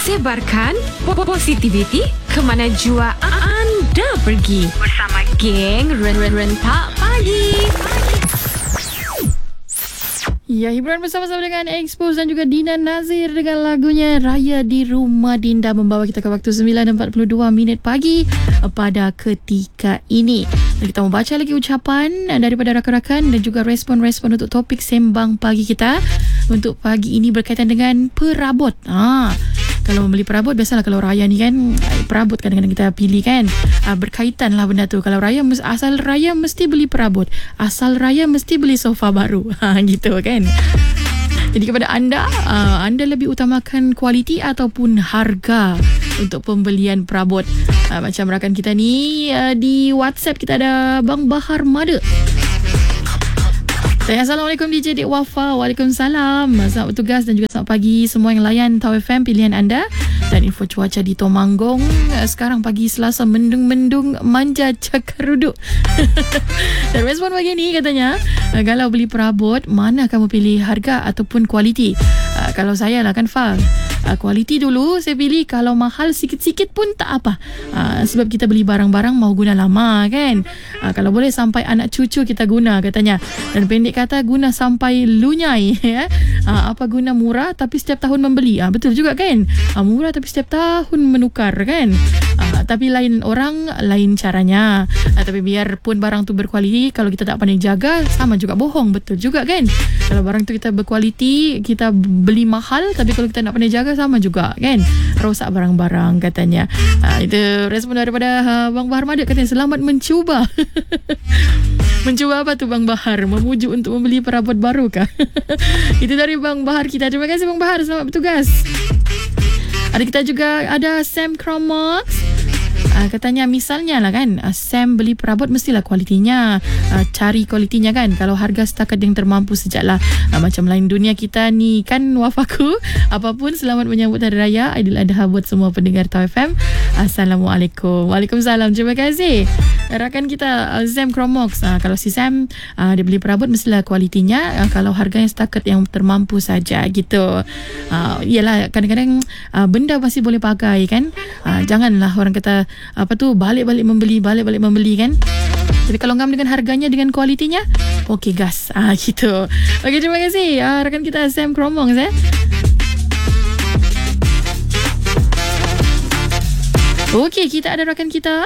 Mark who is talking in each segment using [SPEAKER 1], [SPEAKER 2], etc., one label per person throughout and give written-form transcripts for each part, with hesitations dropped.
[SPEAKER 1] Sebarkan positivity ke mana jua anda pergi bersama geng Rentak Pagi.
[SPEAKER 2] Ya, hiburan bersama-sama dengan Expose dan juga Dina Nazir dengan lagunya Raya di Rumah Dinda membawa kita ke waktu 9.42 pagi pada ketika ini. Dan kita membaca lagi ucapan daripada rakan-rakan dan juga respon-respon untuk topik sembang pagi kita untuk pagi ini berkaitan dengan perabot. Kalau membeli perabot, biasalah kalau raya ni kan, perabot kadang-kadang kita pilih kan. Berkaitan lah benda tu. Kalau raya, asal raya mesti beli perabot. Asal raya mesti beli sofa baru. Gitu kan. Jadi kepada anda, anda lebih utamakan kualiti ataupun harga untuk pembelian perabot? Macam rakan kita ni, di WhatsApp kita ada Bang Bahar Mada. Assalamualaikum DJ Dek Wafa. Waalaikumsalam. Selamat bertugas dan juga selamat pagi semua yang layan Tau FM pilihan anda. Dan info cuaca di Tomanggong sekarang pagi Selasa mendung-mendung manja cakaruduk. Dan respon pagi ni katanya, kalau beli perabot, mana kamu pilih harga ataupun kualiti? Kalau saya lah kan Fal, kualiti dulu saya pilih. Kalau mahal sikit-sikit pun tak apa, sebab kita beli barang-barang mau guna lama kan. Kalau boleh sampai anak cucu kita guna katanya. Dan pendek kata, guna sampai lunyai ya. Apa guna murah tapi setiap tahun membeli? Betul juga kan. Murah tapi setiap tahun menukar kan. Tapi lain orang, lain caranya. Tapi biarpun barang tu berkualiti, kalau kita tak pandai jaga, sama juga bohong. Betul juga kan. Kalau barang tu kita berkualiti, kita beli mahal, tapi kalau kita nak pandai jaga, sama juga kan. Rosak barang-barang katanya. Itu respon daripada Bang Bahar Mada, katanya selamat mencuba. Mencuba apa tu Bang Bahar? Memuju untuk membeli perabot baru kah? Itu dari Bang Bahar kita. Terima kasih Bang Bahar, selamat bertugas. Ada kita juga ada Sam Cromox. Katanya misalnya lah kan, Sam beli perabot mestilah kualitinya. Cari kualitinya kan. Kalau harga setakat yang termampu sejaklah. Macam lain dunia kita ni kan Wafaku. Apapun, selamat menyambut Hari Raya Aidil Adha buat semua pendengar Tau FM. Assalamualaikum. Waalaikumsalam. Terima kasih rakan kita Sam Cromox. Kalau si Sam dia beli perabot mestilah kualitinya. Kalau harganya setakat yang termampu saja gitu. Yalah, kadang-kadang benda masih boleh pakai kan. Janganlah orang kata balik-balik membeli kan. Tapi kalau ngam dengan harganya, dengan kualitinya, okey gas. Gitu. Okey, terima kasih rakan kita Sam Cromox Okey, kita ada rakan kita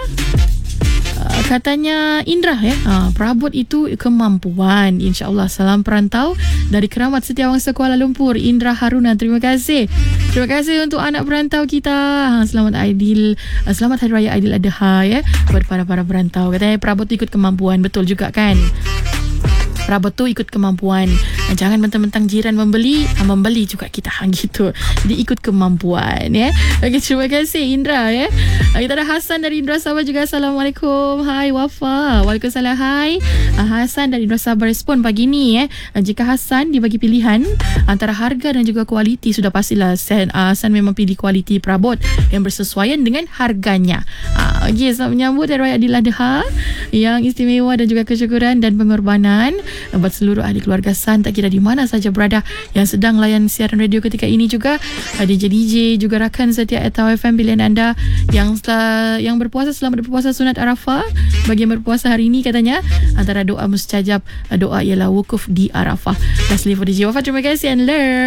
[SPEAKER 2] katanya Indra ya. Perabot itu kemampuan. InsyaAllah. Salam perantau dari Keramat Setiawangsa Kuala Lumpur, Indra Haruna. Terima kasih. Terima kasih untuk anak perantau kita. Selamat Hari Raya Aidil Adha ya kepada para perantau. Katanya perabot itu ikut kemampuan. Betul juga kan. Perabot tu ikut kemampuan. Jangan mentang-mentang jiran membeli juga kita gitu. Jadi ikut kemampuan ya. Okey, terima kasih Indra ya. Kita ada Hasan dari Indra Sabah juga. Assalamualaikum. Hai Wafa. Waalaikumsalam. Hai Hasan dari Indra Sabah respon pagi ni ya. Jika Hasan dibagi pilihan antara harga dan juga kualiti, sudah pastilah Hasan memang pilih kualiti perabot yang bersesuaian dengan harganya. Okey, selamat menyambut Hari Raya Aidil Adha yang istimewa dan juga kesyukuran dan pengorbanan buat seluruh ahli keluarga San, tak kira di mana saja berada yang sedang layan siaran radio ketika ini juga. DJ juga rakan setia Tau FM pilihan anda yang berpuasa, selamat berpuasa sunat Arafah. Bagi yang berpuasa hari ini katanya, antara doa mustajab doa ialah wukuf di Arafah. Lastly for DJ Wafa, terima kasih and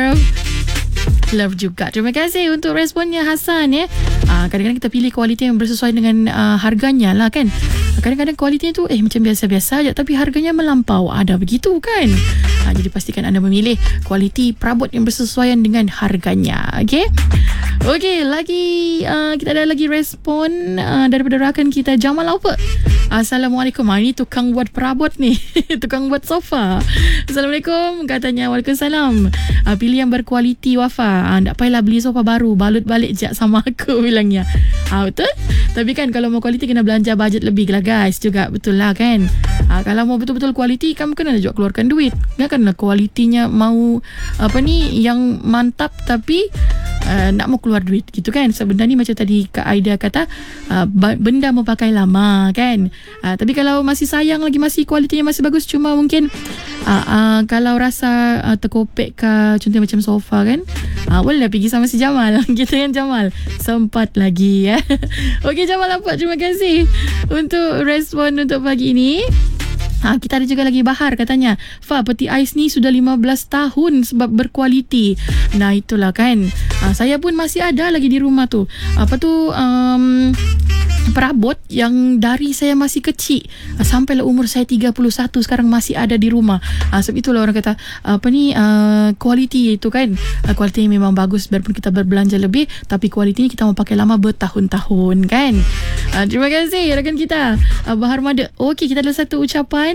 [SPEAKER 2] love juga. Terima kasih untuk responnya Hasan ya. Kadang-kadang kita pilih kualiti yang bersesuaian dengan harganya lah kan. Kadang-kadang kualitinya tu macam biasa-biasa je, tapi harganya melampau. Ada begitu kan. Jadi pastikan anda memilih kualiti perabot yang bersesuaian dengan harganya. Okey, kita ada lagi respon daripada rakan kita Jamal Laupa. Assalamualaikum. Ini tukang buat perabot ni. Tukang buat sofa. Assalamualaikum katanya. Waalaikumsalam. Pilih yang berkualiti Wafa. Tak payahlah beli sofa baru, balut balik je sama aku bilangnya. Betul? Tapi kan kalau mau kualiti kena belanja bajet lebih lah guys juga. Betul lah kan. Kalau mau betul-betul kualiti, kamu kena juga keluarkan duit. Kan kualitinya mau yang mantap tapi nak mau keluar duit gitu kan. Sebenarnya macam tadi Kak Aida kata, benda mau pakai lama kan. Tapi kalau masih sayang lagi, masih kualitinya masih bagus, cuma mungkin kalau rasa terkopek ke contohnya macam sofa kan, bolehlah pergi sama si Jamal gitu kan. Jamal sempat lagi ya. Okey Jamal Apat, terima kasih untuk respon untuk pagi ini. Kita ada juga lagi Bahar katanya, Fa, peti ais ni sudah 15 tahun sebab berkualiti. Nah itulah kan, saya pun masih ada lagi di rumah tu. Apa tu, perabot yang dari saya masih kecil sampailah umur saya 31 sekarang masih ada di rumah. Sebab itulah orang kata kualiti itu kan, kualiti memang bagus biarpun kita berbelanja lebih, tapi kualitinya kita mau pakai lama bertahun-tahun kan. Terima kasih rakan kita Bahar Mada. Okey, kita ada satu ucapan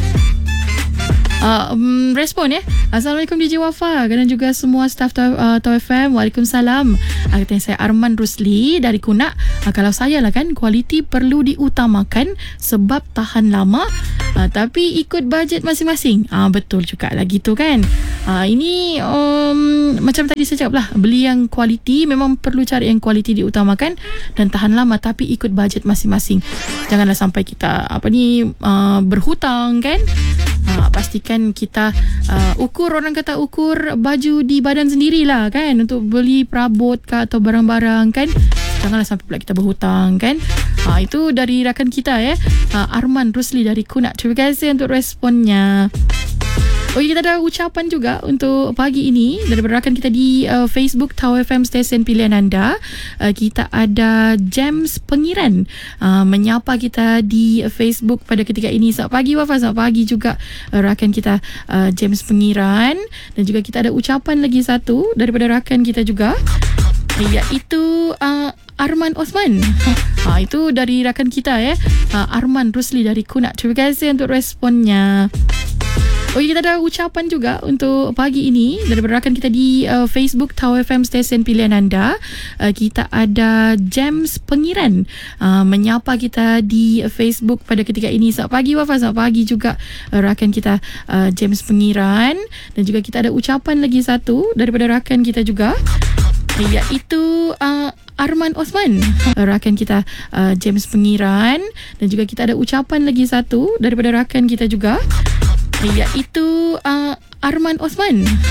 [SPEAKER 2] respon ya. Assalamualaikum DJ Wafa dan juga semua staf Tau FM. Waalaikumsalam. Katanya saya Arman Rusli dari Kunak. Kalau saya lah kan, kualiti perlu diutamakan sebab tahan lama, tapi ikut bajet masing-masing. Betul juga lah gitu kan. Ini macam tadi saya cakap lah, beli yang kualiti memang perlu cari yang kualiti diutamakan dan tahan lama, tapi ikut bajet masing-masing. Janganlah sampai kita berhutang kan. Pastikan kita ukur, orang kata ukur baju di badan sendirilah kan, untuk beli perabot ke atau barang-barang kan. Janganlah sampai pula kita berhutang kan. Itu dari rakan kita ya, Arman Rusli dari Kunak. Terima kasih untuk responnya. Okey, kita ada ucapan juga untuk pagi ini daripada rakan kita di Facebook Tau FM stesen pilihan anda. Kita ada James Pengiran menyapa kita di Facebook pada ketika ini. Selamat pagi Wafa, selamat pagi juga rakan kita James Pengiran. Dan juga kita ada ucapan lagi satu daripada rakan kita juga, iaitu Arman Osman. Itu dari rakan kita ya, Arman Rusli dari Kunak. Terima kasih untuk responnya. Okey, kita ada ucapan juga untuk pagi ini daripada rakan kita di Facebook Tau FM stesen pilihan anda. Kita ada James Pengiran menyapa kita di Facebook pada ketika ini. Selamat pagi Wafa, selamat pagi juga rakan kita James Pengiran. Dan juga kita ada ucapan lagi satu daripada rakan kita juga, iaitu Arman Osman, rakan kita James Pengiran. Dan juga kita ada ucapan lagi satu daripada rakan kita juga, iaitu Arman Osman.